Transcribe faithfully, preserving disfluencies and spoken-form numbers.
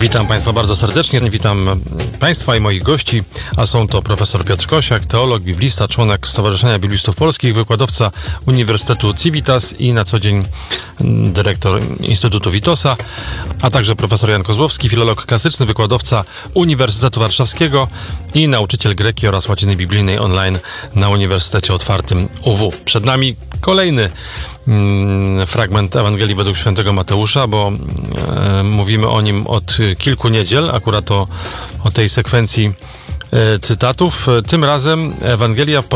Witam Państwa bardzo serdecznie. Witam Państwa i moich gości, a są to profesor Piotr Kosiak, teolog, biblista, członek Stowarzyszenia Biblistów Polskich, wykładowca Uniwersytetu Civitas i na co dzień dyrektor Instytutu Witosa, a także profesor Jan Kozłowski, filolog klasyczny, wykładowca Uniwersytetu Warszawskiego i nauczyciel greki oraz łaciny biblijnej online na Uniwersytecie Otwartym U W. Przed nami kolejny mm, fragment Ewangelii według świętego Mateusza, bo e, mówimy o nim od kilku niedziel, akurat o, o tej sekwencji e, cytatów. Tym razem Ewangelia w